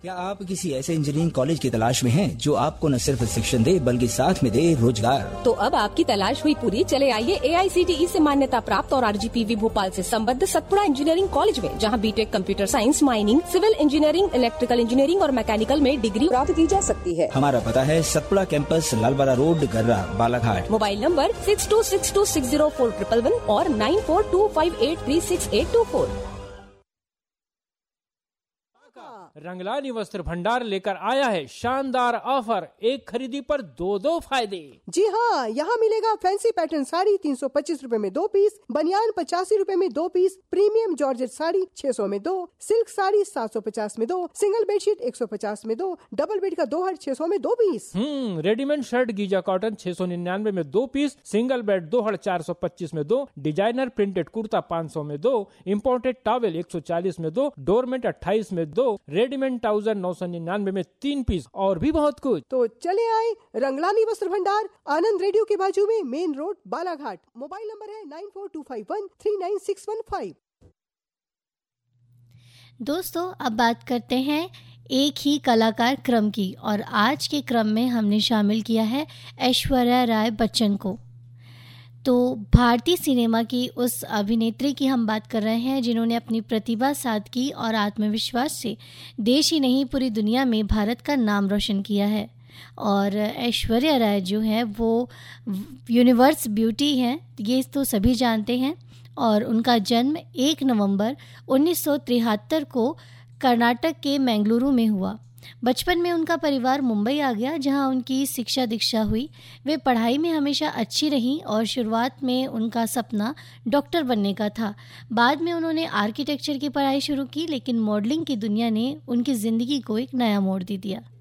क्या आप किसी ऐसे इंजीनियरिंग कॉलेज की तलाश में हैं जो आपको न सिर्फ शिक्षण दे बल्कि साथ में दे रोजगार? तो अब आपकी तलाश हुई पूरी। चले आइए AICTE से मान्यता प्राप्त और RGPV भोपाल से संबद्ध सतपुड़ा इंजीनियरिंग कॉलेज में, जहां BTech computer science, mining, civil engineering, electrical engineering और मैकेनिकल में डिग्री प्राप्त की जा सकती है। हमारा पता है सतपुड़ा कैंपस, लालबाड़ा रोड, गर्रा, बालाघाट। मोबाइल नंबर 6262604111 और 9425836824। रंगलानी वस्त्र भंडार लेकर आया है शानदार ऑफर, एक खरीदी पर दो फायदे। जी हाँ, यहाँ मिलेगा फैंसी पैटर्न साड़ी 325 रूपए में 2 पीस, बनियान 85 रूपए में 2 पीस, प्रीमियम जॉर्जेट साड़ी 600 में 2, सिल्क साड़ी 750 में 2, सिंगल बेडशीट 150 में 2, डबल बेड का 2 हट 600 में 2 piece. Readymade shirt Giza cotton 699 में 2 पीस, सिंगल बेड 2 हट 425 में 2, डिजाइनर प्रिंटेड कुर्ता 500 में 2, इम्पोर्टेड टॉवेल 140 में 2, डोरमेट 28 में 2, रेडीमेड ट्राउजर 999 में 3 पीस और भी बहुत कुछ। तो चले आए रंगलानी वस्त्र भंडार, आनंद रेडियो के बाजू में, main road, Balaghat. Mobile number है 9425139615। दोस्तों, अब बात करते हैं एक ही कलाकार क्रम की, और आज के क्रम में हमने शामिल किया है ऐश्वर्या राय बच्चन को। तो भारतीय सिनेमा की उस अभिनेत्री की हम बात कर रहे हैं जिन्होंने अपनी प्रतिभा, सादगी और आत्मविश्वास से देश ही नहीं पूरी दुनिया में भारत का नाम रोशन किया है। और ऐश्वर्या राय जो है वो यूनिवर्स ब्यूटी हैं, ये तो सभी जानते हैं। और उनका जन्म 1 नवंबर 1973 को कर्नाटक के मैंगलुरु में हुआ। बचपन में उनका परिवार मुंबई आ गया, जहां उनकी शिक्षा दीक्षा हुई। वे पढ़ाई में हमेशा अच्छी रहीं और शुरुआत में उनका सपना डॉक्टर बनने का था। बाद में उन्होंने आर्किटेक्चर की पढ़ाई शुरू की, लेकिन मॉडलिंग की दुनिया ने उनकी ज़िंदगी को एक नया मोड़ दे दिया।